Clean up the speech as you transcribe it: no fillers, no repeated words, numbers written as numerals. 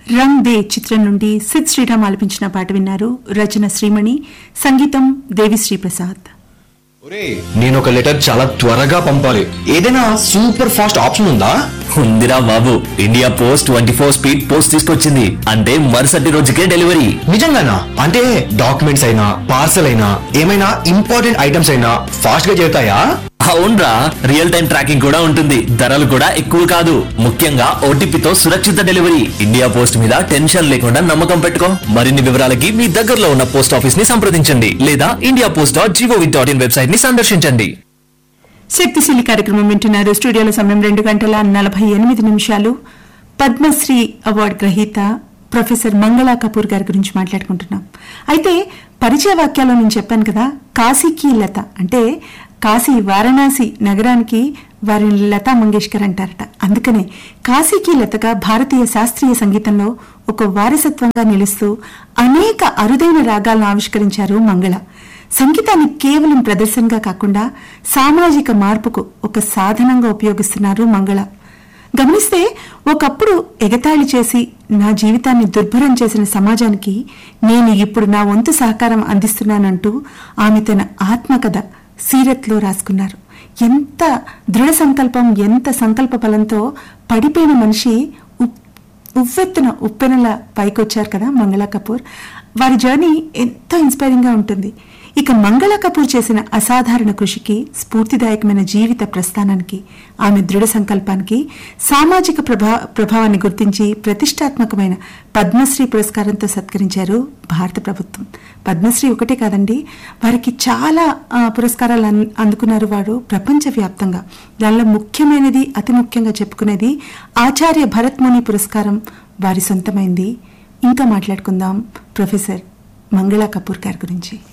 రంగ్ they చిత్రం నుండి సిద్ శ్రీరామ్ ఆలపించిన పాట విన్నారు. రచన శ్రీమణి, సంగీతం దేవిశ్రీ ప్రసాద్. నేను ఒక లెటర్ చాలా త్వరగా పంపాలి. ఏదైనా సూపర్ ఫాస్ట్ ఆప్షన్ ఉందా? ఉందిరా బాబు, ఇండియా పోస్ట్ 24 స్పీడ్ పోస్ట్ తీసుకొచ్చింది. అంటే మరుసటి రోజుకే డెలివరీ. నిజంగానా? అంటే డాక్యుమెంట్స్ అయినా పార్సల్ అయినా ఏమైనా ఇంపార్టెంట్ ఐటమ్స్ అయినా ఫాస్ట్ గా చేరుతాయా? అవునరా, రియల్ టైం ట్రాకింగ్ కూడా ఉంటుంది. ధరలు కూడా ఎక్కువ కాదు. ముఖ్యంగా ఓటీపీతో సురక్షిత డెలివరీ. ఇండియా పోస్ట్ మీద టెన్షన్ లేకుండా నమ్మకం పెట్టుకో. మరిన్ని వివరాలకి మీ దగ్గరలో ఉన్న పోస్ట్ ఆఫీస్ ని సంప్రదించండి లేదా indiapost.gov.in వెబ్సైట్ ని సందర్శించండి. శక్తిశీలి కార్యక్రమం వింటున్నారు. స్టూడియోలో సమయం 2:48. పద్మశ్రీ అవార్డు గ్రహీత ప్రొఫెసర్ మంగళా కపూర్ గారి గురించి మాట్లాడుకుంటున్నాం. అయితే పరిచయ వాక్యాల్లో నేను చెప్పాను కదా, కాశీకి లత అంటే కాశీ వారణాసి నగరానికి వారిని లతా మంగేష్కర్ అంటారట. అందుకనే కాశీకి లతగా భారతీయ శాస్త్రీయ సంగీతంలో ఒక వారసత్వంగా నిలుస్తూ అనేక అరుదైన రాగాలను ఆవిష్కరించారు మంగళ. సంగీతాన్ని కేవలం ప్రదర్శనగా కాకుండా సామాజిక మార్పుకు ఒక సాధనంగా ఉపయోగిస్తున్నారు మంగళ. గమనిస్తే ఒకప్పుడు ఎగతాళి చేసి నా జీవితాన్ని దుర్భరం చేసిన సమాజానికి నేను ఇప్పుడు నా వంతు సహకారం అందిస్తున్నానంటూ ఆమె తన ఆత్మకథ సీరత్లో రాసుకున్నారు. ఎంత దృఢ సంకల్పం, ఎంత సంకల్ప బలంతో పడిపోయిన మనిషి ఉవ్వెత్తున ఉప్పెనలా పైకొచ్చారు కదా మంగళా కపూర్. వారి జర్నీ ఎంతో ఇన్స్పైరింగ్ గా ఉంటుంది. ఇక మంగళా కపూర్ చేసిన అసాధారణ కృషికి, స్ఫూర్తిదాయకమైన జీవిత ప్రస్థానానికి, ఆమె దృఢ సంకల్పానికి, సామాజిక ప్రభావాన్ని గుర్తించి ప్రతిష్టాత్మకమైన పద్మశ్రీ పురస్కారంతో సత్కరించారు భారత ప్రభుత్వం. పద్మశ్రీ ఒకటే కాదండి, వారికి చాలా పురస్కారాలు అందుకున్నారు వారు ప్రపంచవ్యాప్తంగా. దానిలో ముఖ్యమైనది, అతి ముఖ్యంగా చెప్పుకునేది ఆచార్య భరత్ ముని పురస్కారం వారి సొంతమైంది. ఇంకా మాట్లాడుకుందాం ప్రొఫెసర్ మంగళా కపూర్ గారి గురించి.